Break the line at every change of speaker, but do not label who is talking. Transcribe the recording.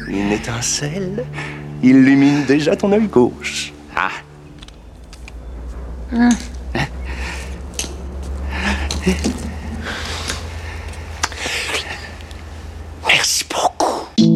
Une étincelle illumine déjà ton œil gauche. Ah.